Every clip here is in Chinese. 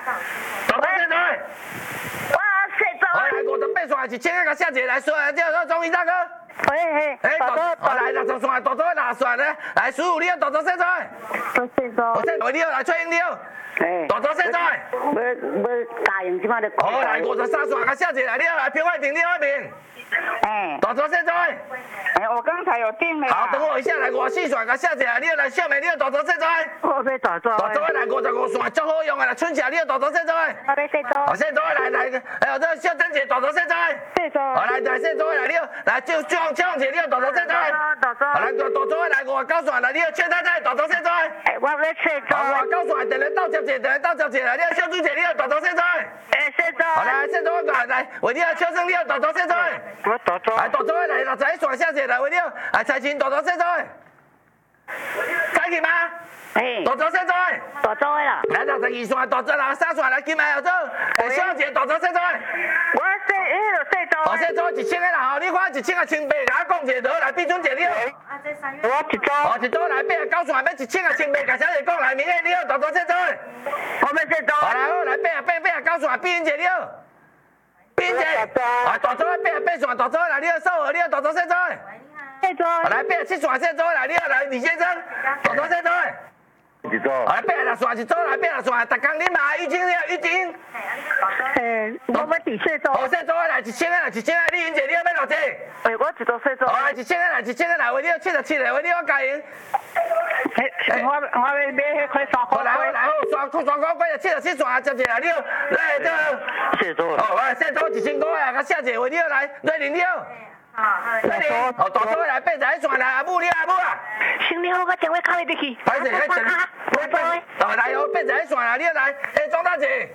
大多谢在。 我谢周。 好，来58线1000个下节来说，叫钟义大哥。 嘿， 好来60线，大多60线咧，来15你大多谢在。 多谢周。 好，谢你来崔英你。大多谢在。 要答应即摆咧。 好，来53线个下节来，你来票外订你那边。大多谢在。 我刚才有订了。 好，等我一下来54线个下节来，你来小妹，你大多谢在。 我要大多。 大多来55线，足好用的啦，春节你大多谢在。 我要谢周。 好，谢周来，这个小珍姐大多谢在。 谢周。 好来谢周来，你来就张姐你大多谢在。好来大多来59线来，你최太太大多谢在。 我要谢周。 好59线，等下到接姐，来，你小朱姐你大多谢在。 谢周。 好来谢周来，为你秋生你大多谢在。 我大多。 来大多来61线下姐来，为你财前大多谢在。再见吗？大多谢在。 大多的啦。 来62线，大多63线来，金牌后走，小姐大多谢在。 我谢周。 好，谢周1000个啦，吼，你看1000个清白，甲我讲一下，来，碧春姐你。 这3月。我一周。 哦，一周来89线，要1000个清白，甲小姐讲来，明天你大多谢在。 我要谢周。 好来，来89线，碧云姐你。碧云姐。大周来88线，大周来，你收合你大多谢在。 谢周。 好来87线，谢周来，你来李先生，大多谢在。 一周。 好来86线，一周来86线，逐工你嘛玉金。 我要第谢周。 好，谢周来1000个来，1000个，李云姐你要落这。 我一周谢周。 好来1000个来，1000个来，为你77个，为你加赢。 我要买迄块3块。 来，双块77线，接者来了，来这。 谢周。 好，谢周1000块啊，甲谢者为你来，瑞玲了。瑞玲，好，大周来81线来，阿母你阿母啊。 行李好，我电话敲入去。 歹势，来哦81线来，你来，庄大姐。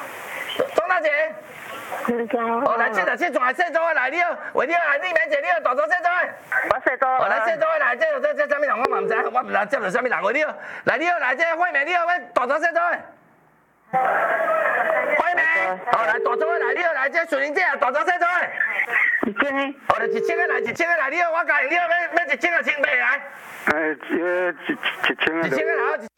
好，来77线，谢周来了，为你来，你免谢你大周谢周。 我谢周。 好，来谢周来，这啥物人我嘛唔知，我唔知接到啥物人为你，来你来这惠美你要大周谢周。惠美，好来大周来，你来这水灵姐大周谢周。 1000个。 好来1000个来，1000个来，你我教你要1000个清白来。 1000个。 1000个来。